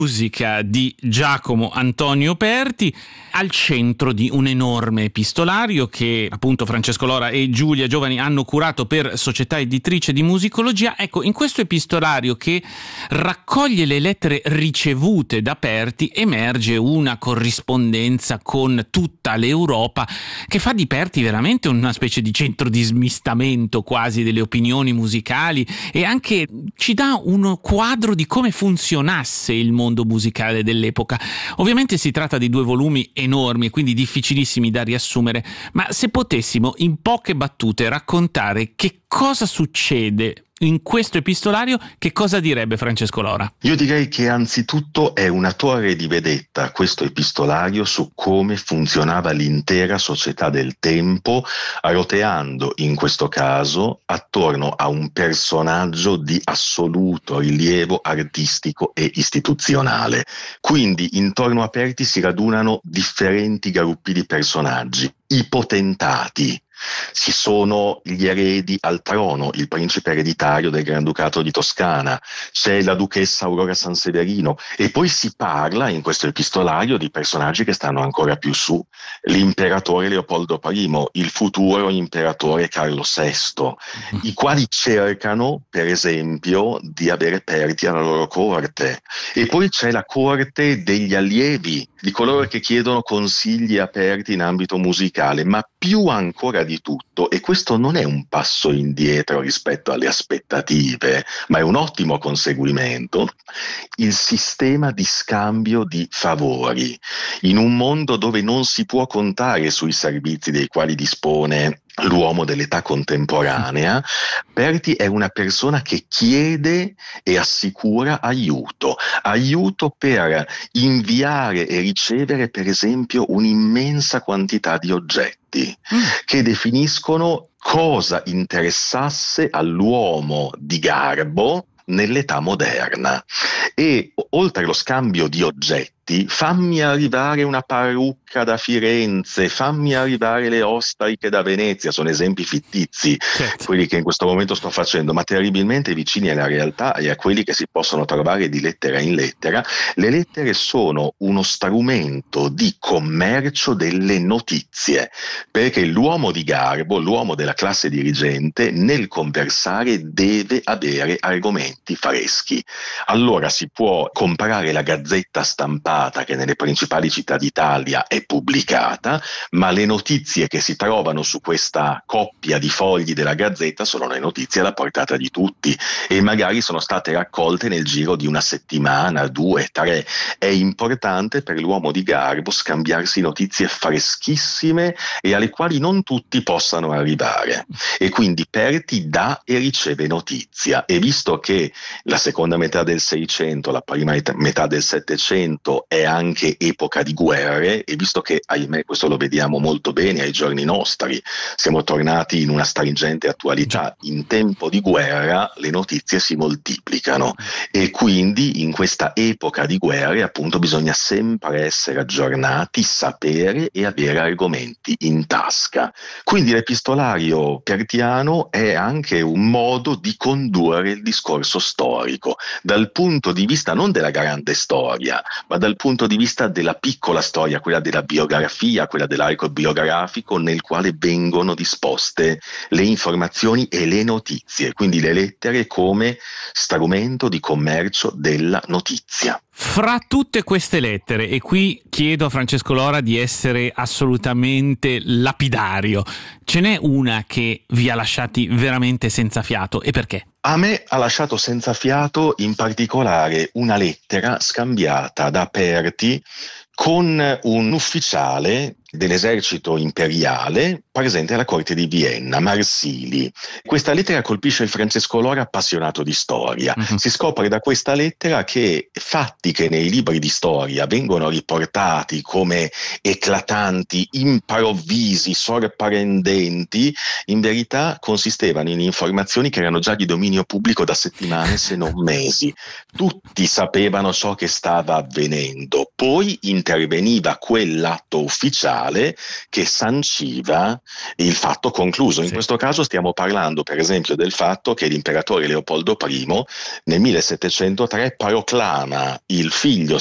musica di Giacomo Antonio Perti, al centro di un enorme epistolario che appunto Francesco Lora e Giulia Giovani hanno curato per Società Editrice di Musicologia. Ecco, in questo epistolario che raccoglie le lettere ricevute da Perti emerge una corrispondenza con tutta l'Europa che fa di Perti veramente una specie di centro di smistamento quasi delle opinioni musicali, e anche ci dà un quadro di come funzionasse il mondo musicale dell'epoca. Ovviamente si tratta di 2 volumi enormi, quindi difficilissimi da riassumere, ma se potessimo in poche battute raccontare che cosa succede in questo epistolario, che cosa direbbe Francesco Lora? Io direi che anzitutto è una torre di vedetta questo epistolario su come funzionava l'intera società del tempo, roteando in questo caso attorno a un personaggio di assoluto rilievo artistico e istituzionale. Quindi intorno a Perti si radunano differenti gruppi di personaggi, i potentati. Ci sono gli eredi al trono, il principe ereditario del Granducato di Toscana, c'è la duchessa Aurora Sanseverino, e poi si parla in questo epistolario di personaggi che stanno ancora più su: l'imperatore Leopoldo I, il futuro imperatore Carlo VI, i quali cercano, per esempio, di avere Perti alla loro corte. E poi c'è la corte degli allievi, di coloro che chiedono consigli a Perti in ambito musicale, ma più ancora di tutto, e questo non è un passo indietro rispetto alle aspettative, ma è un ottimo conseguimento, il sistema di scambio di favori. In un mondo dove non si può contare sui servizi dei quali dispone l'uomo dell'età contemporanea, Perti è una persona che chiede e assicura aiuto per inviare e ricevere, per esempio, un'immensa quantità di oggetti che definiscono cosa interessasse all'uomo di garbo nell'età moderna. E oltre allo scambio di oggetti, fammi arrivare una parrucca da Firenze, fammi arrivare le ostriche da Venezia, sono esempi fittizi, certo, quelli che in questo momento sto facendo, ma terribilmente vicini alla realtà e a quelli che si possono trovare di lettera in lettera. Le lettere sono uno strumento di commercio delle notizie, perché l'uomo di garbo, l'uomo della classe dirigente, nel conversare deve avere argomenti freschi. Allora si può comprare la gazzetta stampata che nelle principali città d'Italia è pubblicata, ma le notizie che si trovano su questa coppia di fogli della gazzetta sono le notizie alla portata di tutti, e magari sono state raccolte nel giro di una settimana, 2, 3. È importante per l'uomo di garbo scambiarsi notizie freschissime e alle quali non tutti possano arrivare, e quindi Perti dà e riceve notizia. E visto che la seconda metà del 600, la prima metà del 700 è anche epoca di guerre, e visto che, ahimè, questo lo vediamo molto bene ai giorni nostri, siamo tornati in una stringente attualità, in tempo di guerra le notizie si moltiplicano, e quindi in questa epoca di guerre appunto bisogna sempre essere aggiornati, sapere e avere argomenti in tasca. Quindi l'epistolario pertiano è anche un modo di condurre il discorso storico dal punto di vista non della grande storia, ma dal punto di vista della piccola storia, quella della biografia, quella dell'arco biografico nel quale vengono disposte le informazioni e le notizie, quindi le lettere come strumento di commercio della notizia. Fra tutte queste lettere, e qui chiedo a Francesco Lora di essere assolutamente lapidario, ce n'è una che vi ha lasciati veramente senza fiato, e perché? A me ha lasciato senza fiato in particolare una lettera scambiata da Perti con un ufficiale dell'esercito imperiale presente alla corte di Vienna, Marsili. Questa lettera colpisce il Francesco Lora appassionato di storia. Si scopre da questa lettera che fatti che nei libri di storia vengono riportati come eclatanti, improvvisi, sorprendenti, in verità consistevano in informazioni che erano già di dominio pubblico da settimane se non mesi. Tutti sapevano ciò che stava avvenendo, poi interveniva quell'atto ufficiale che sanciva il fatto concluso. In Sì. questo caso stiamo parlando per esempio del fatto che l'imperatore Leopoldo I nel 1703 proclama il figlio